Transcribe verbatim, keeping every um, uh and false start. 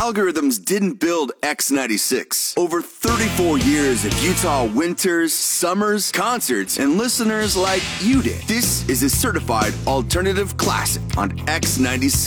algorithms didn't build X ninety-six. Over thirty-four years of Utah winters, summers, concerts, and listeners like you did. This is a certified alternative classic on X ninety-six.